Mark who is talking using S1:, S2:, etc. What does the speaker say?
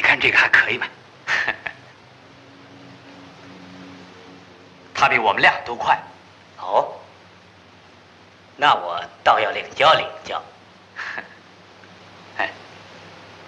S1: 看这个还可以吧？
S2: 他比我们俩都快。
S3: 哦，那我倒要领教领教。